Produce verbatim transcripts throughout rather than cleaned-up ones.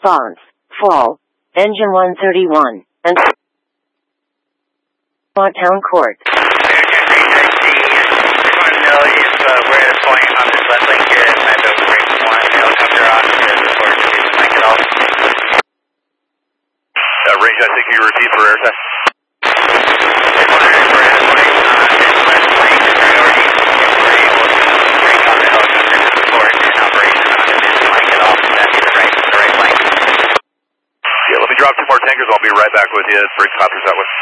response, fall, engine one thirty-one, and Town Court. I just want to know if uh, we're at a point on this left lane here and might be able to bring one helicopter on to the report to make it all. Uh, range, I think you repeat for air tech. Just wondering if we're at a point on this left lane priority if we're able to bring on the helicopter to support an operation on it and mic it off. Would that be the right, the right lane? Yeah, let me drop two more tankers. I'll be right back with you. Bring copters that way.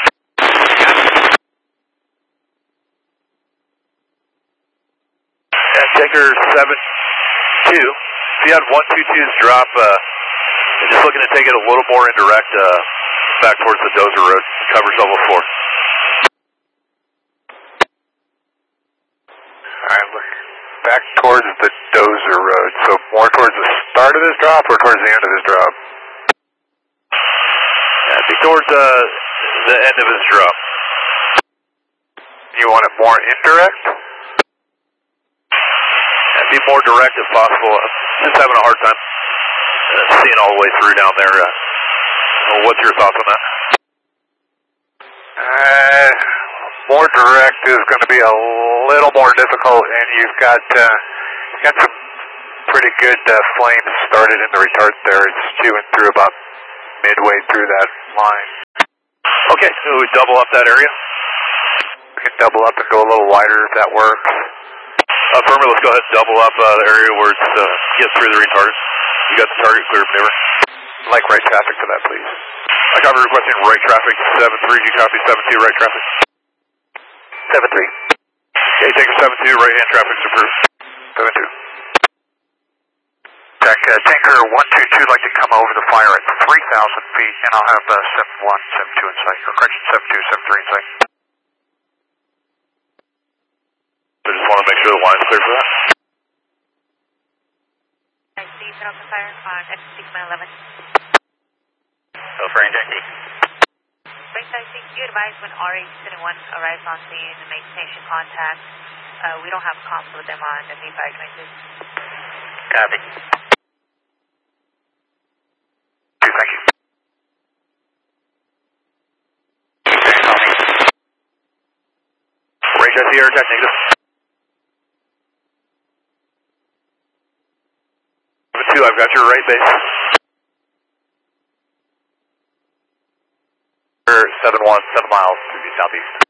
Yeah, tanker seven two. If you had one two twos drop, uh, just looking to take it a little more indirect, uh, back towards the Dozer Road. Covers level four. Alright, look back towards the Dozer Road. So more towards the start of this drop or towards the end of this drop? Yeah, be towards uh, the end of his drop. You want it more indirect? Yeah, be more direct if possible. I'm just having a hard time uh, seeing all the way through down there. Uh, what's your thoughts on that? Uh, more direct is going to be a little more difficult, and you've got uh, you've got some pretty good uh, flames started in the retard there. It's chewing through about midway through that line. Okay, so we double up that area. We can double up and go a little wider if that works. Affirmative, let's go ahead and double up uh, the area where it's uh, get through the retarded. You got the target clear maneuver. I'd like right traffic to that, please. I copy requesting right traffic seven three. Do you copy seven two right traffic? seven three. Okay, taker seven two, right hand traffic's approved. seven two. Jack, uh, tanker one two two would like to come over the fire at three thousand feet, and I'll have uh, seven one, seven two in sight, or correction, seven two, seven three in sight. I just want to make sure the line's clear for that. I see set off the fire on X Sigma eleven. Go for range I C. Range I C, you advise when R H seventy-one arrives on scene and makes station contact. Uh, we don't have comms with them on the V five twenty-two. Copy. Thank you. Range I C, air attack negative. seven two, I've got your right base. seven one, seven miles to the southeast.